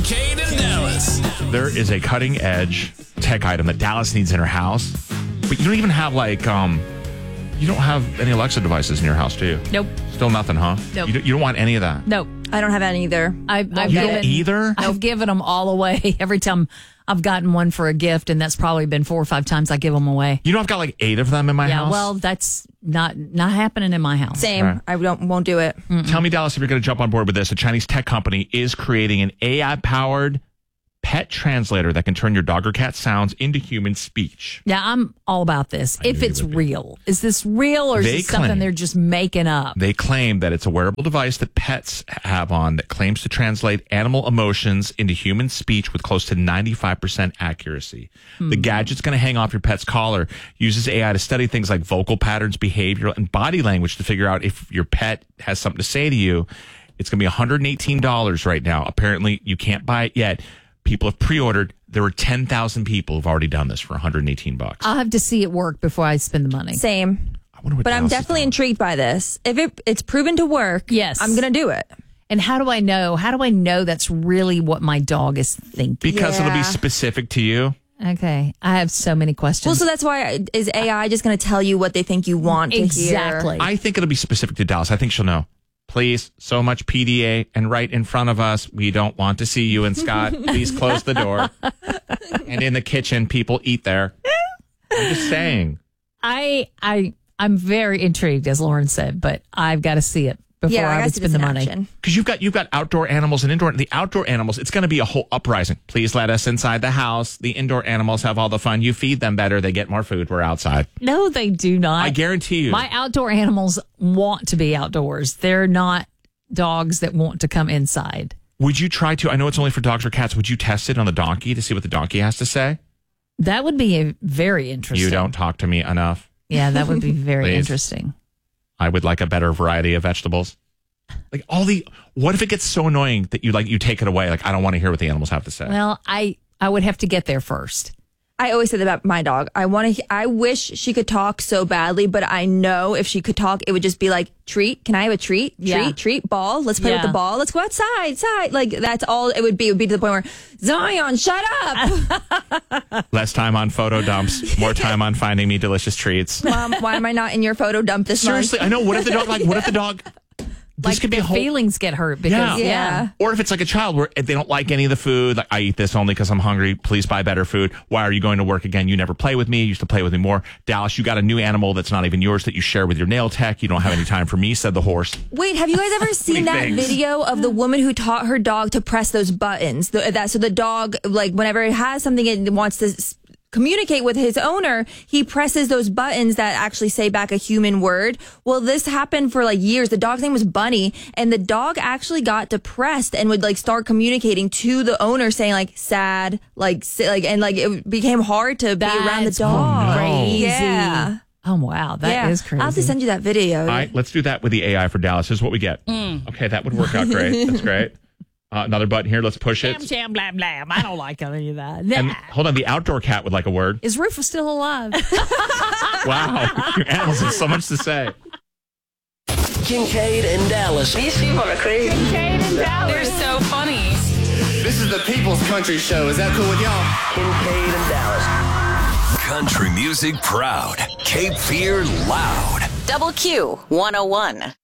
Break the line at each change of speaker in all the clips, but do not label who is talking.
Kincaid and Dallas.
There is a cutting edge tech item that Dallas needs in her house, but you don't even have you don't have any Alexa devices in your house, do you?
Nope.
Still nothing, huh?
Nope.
You don't want any of that?
Nope.
I don't have any either.
I've
You don't either?
I've given them all away. Every time I've gotten one for a gift, and that's probably been 4 or 5 times I give them away.
You know, I've got like 8 of them in my house.
Yeah, well, that's not happening in my house.
Same.
Right.
I won't do it.
Tell me, Dallas, if you're going to jump on board with this. A Chinese tech company is creating an AI-powered pet translator that can turn your dog or cat sounds into human speech.
Yeah, I'm all about this. If it's real. Is this real, or is this something they're just making up?
They claim that it's a wearable device that pets have on that claims to translate animal emotions into human speech with close to 95% accuracy. The gadget's going to hang off your pet's collar, uses AI to study things like vocal patterns, behavioral, and body language to figure out if your pet has something to say to you. It's going to be $118 right now. Apparently, you can't buy it yet. People have pre-ordered. There were 10,000 people who've already done this for $118.
I'll have to see it work before I spend the money.
Same.
I wonder what
But I'm
Dallas is
definitely
doing.
intrigued by this. If it's proven to work,
Yes.
I'm going to do it.
And how do I know? How do I know that's really what my dog is thinking?
Because it'll be
Yeah.
specific to you.
Okay. I have so many questions.
Well, so that's why is AI just going to tell you what they think you want to hear?
Exactly.
I think it'll be specific to Dallas. I think she'll know. Please, so much PDA and right in front of us. We don't want to see you and Scott. Please close the door. And in the kitchen, people eat there. I'm just saying.
I'm very intrigued, as Lauren said, but I've got to see it before
Yeah, I
I
gotta
would
see
spend
this
the
in
money.
action.
Because you've got outdoor animals and indoor. The outdoor animals, it's going to be a whole uprising. Please let us inside the house. The indoor animals have all the fun. You feed them better. They get more food. We're outside.
No, they do not.
I guarantee you.
My outdoor animals want to be outdoors. They're not dogs that want to come inside.
Would you try to? I know it's only for dogs or cats. Would you test it on the donkey to see what the donkey has to say?
That would be very interesting.
You don't talk to me enough.
Yeah, that would be very
Please.
interesting.
I would like a better variety of vegetables. Like what if it gets so annoying that you take it away? Like, I don't want to hear what the animals have to say.
Well, I would have to get there first.
I always say that about my dog. I wish she could talk so badly, but I know if she could talk, it would just be like, treat. Can I have a treat?
Yeah.
Treat, ball. Let's play with
Yeah.
the ball. Let's go outside, side. Like, that's all it would be. It would be to the point where, Zion, shut up.
Less time on photo dumps, more time on finding me delicious treats.
Mom, why am I not in your photo dump this
Seriously, I know. What if the dog this
Like
could be a
their
whole
feelings get hurt because
Yeah.
Or if it's like a child where they don't like any of the food, like, I eat this only because I'm hungry. Please buy better food. Why are you going to work again? You never play with me. You used to play with me more. Dallas, you got a new animal that's not even yours that you share with your nail tech. You don't have any time for me, said the horse.
Wait, have you guys ever seen that
things.
video of the woman who taught her dog to press those buttons? So the dog, like, whenever it has something it wants to communicate with his owner, he presses those buttons that actually say back a human word. Well, this happened for like years. The dog's name was Bunny, and the dog actually got depressed and would like start communicating to the owner, saying like sad, and it became hard to be around the
That's
dog.
crazy.
Yeah.
Oh, wow. That is crazy.
I'll have to send you that video.
All right, let's do that with the AI for Dallas. Here's what we get. Okay, that would work out great. That's great. Another button here. Let's push it.
Jam, blah, blah. I don't like any of that.
And hold on, the outdoor cat would like a word.
Is Rufus still alive?
Wow, your animals have so much to say.
Kincaid and Dallas.
These people are crazy.
Kincaid and Dallas. They're so funny.
This is the People's Country Show. Is that cool with y'all?
Kincaid and Dallas.
Country music proud. Cape Fear loud.
Double Q 101.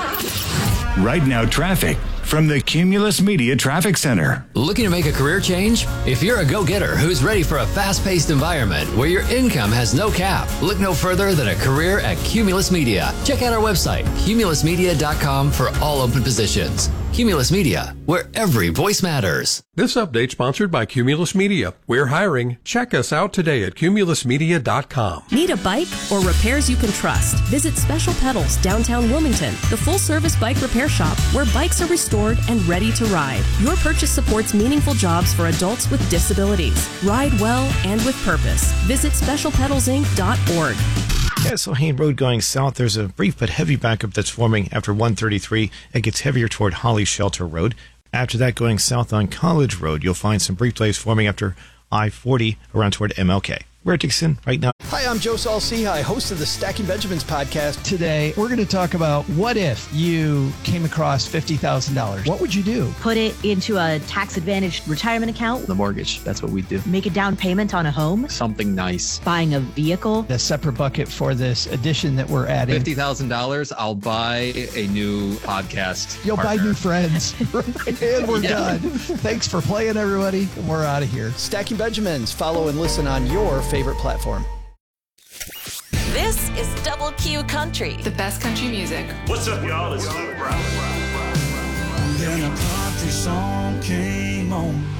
Right now, traffic from the Cumulus Media Traffic Center.
Looking to make a career change? If you're a go-getter who's ready for a fast-paced environment where your income has no cap, look no further than a career at Cumulus Media. Check out our website, cumulusmedia.com, for all open positions. Cumulus Media, where every voice matters.
This update sponsored by Cumulus Media. We're hiring. Check us out today at cumulusmedia.com.
Need a bike or repairs you can trust? Visit Special Pedals, downtown Wilmington, the full-service bike repair shop where bikes are restored and ready to ride. Your purchase supports meaningful jobs for adults with disabilities. Ride well and with purpose. Visit specialpedalsinc.org.
Castlehane Road going south, there's a brief but heavy backup that's forming after 133. It gets heavier toward Holly Shelter Road. After that, going south on College Road, you'll find some brief delays forming after I-40 around toward MLK. We're Dixon right now.
Hi, I'm Joe Saul-Sehy, host of the Stacking Benjamins podcast.
Today, we're going to talk about what if you came across $50,000? What would you do?
Put it into a tax-advantaged retirement account.
The mortgage, that's what we do.
Make a down payment on a home.
Something nice.
Buying a vehicle.
A separate bucket for this addition that we're adding.
$50,000, I'll buy a new podcast.
You'll
partner.
buy new friends. And we're done. Thanks for playing, everybody. We're out of here.
Stacking Benjamins. Follow and listen on your favorite platform.
This is Double Q Country.
The best country music.
What's up, y'all? It's Luke Brown. Then a country song came on.